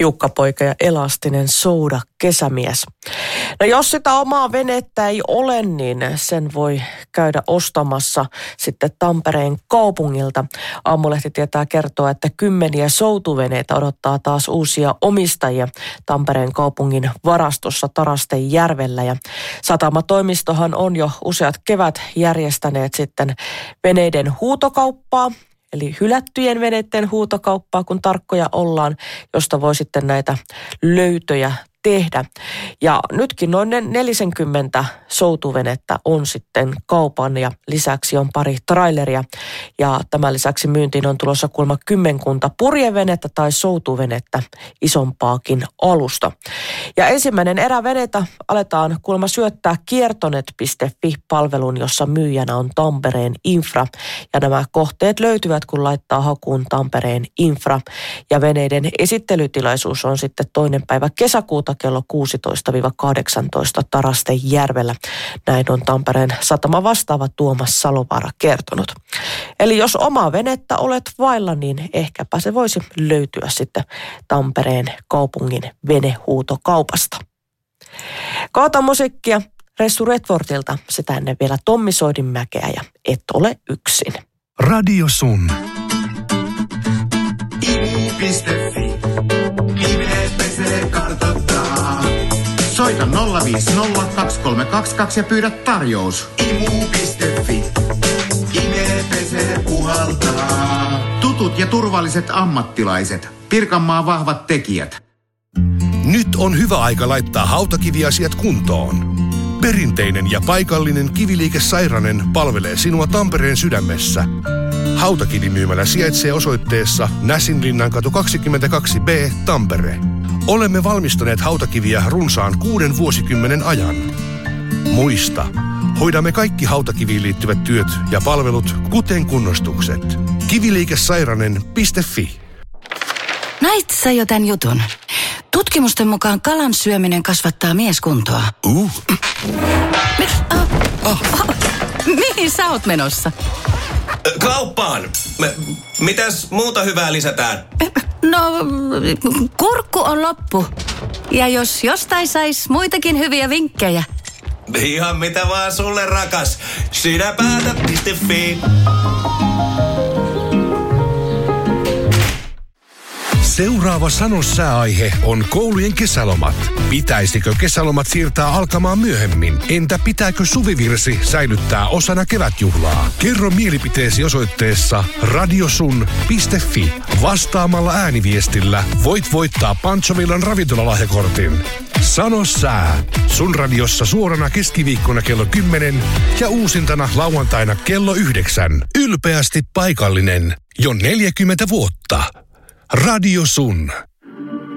Hiukkapoika ja elastinen souda kesämies. No jos sitä omaa venettä ei ole, niin sen voi käydä ostamassa sitten Tampereen kaupungilta. Aamulehti tietää kertoa, että 10 soutuveneitä odottaa taas uusia omistajia Tampereen kaupungin varastossa Tarastejärvellä. Ja satamatoimistohan on jo useat kevät järjestäneet sitten veneiden huutokauppaa. Eli hylättyjen veneiden huutokauppaa, kun tarkkoja ollaan, josta voi sitten näitä löytöjä tehdä. Ja nytkin noin 40 soutuvenettä on sitten kaupan ja lisäksi on pari traileria. Ja tämän lisäksi myyntiin on tulossa kuulemma 10 purjevenettä tai soutuvenettä isompaakin alusta. Ja ensimmäinen erä venetä aletaan kuulemma syöttää kiertonet.fi-palvelun, jossa myyjänä on Tampereen Infra. Ja nämä kohteet löytyvät, kun laittaa hakuun Tampereen Infra. Ja veneiden esittelytilaisuus on sitten 2. päivä kesäkuuta kello 16-18 Tarastejärvellä. Näin on Tampereen satama vastaava Tuomas Salovaara kertonut. Eli jos omaa venettä olet vailla, niin ehkäpä se voisi löytyä sitten Tampereen kaupungin venehuutokaupasta. Kaata musiikkia Ressu Redfordilta, se tänne vielä Tommi Soidinmäkeä ja Et ole yksin. Radio Sun. imu.fi. Nimet pesee kartoittaa. Soita 050 2322 ja pyydä tarjous. Imu.fi. Nimet pesee puhaltaa. Tutut ja turvalliset ammattilaiset. Pirkanmaan vahvat tekijät. Nyt on hyvä aika laittaa hautakiviasiat kuntoon. Perinteinen ja paikallinen Kiviliike Sairanen palvelee sinua Tampereen sydämessä. Hautakivimyymälä sijaitsee osoitteessa Näsinlinnankatu 22B, Tampere. Olemme valmistaneet hautakiviä runsaan 6 vuosikymmenen ajan. Muista, hoidamme kaikki hautakiviin liittyvät työt ja palvelut, kuten kunnostukset. Kiviliikesairanen.fi. Näit sä jo tän jutun? Tutkimusten mukaan kalan syöminen kasvattaa mieskuntoa. Mihin sä oot menossa? Kauppaan. Mitäs muuta hyvää lisätään? No, kurkku on loppu. Ja jos jostain sais muitakin hyviä vinkkejä. Ihan mitä vaan sulle, rakas. Sinä päätät.fi. Seuraava Sano sääaihe on koulujen kesälomat. Pitäisikö kesälomat siirtää alkamaan myöhemmin? Entä pitääkö suvivirsi säilyttää osana kevätjuhlaa? Kerro mielipiteesi osoitteessa radiosun.fi. Vastaamalla ääniviestillä voit voittaa Panchovillan ravintolalahjakortin. Sano sää. Sun radiossa suorana keskiviikkona kello 10 ja uusintana lauantaina kello 9. Ylpeästi paikallinen. Jo 40 vuotta. Radio Sun.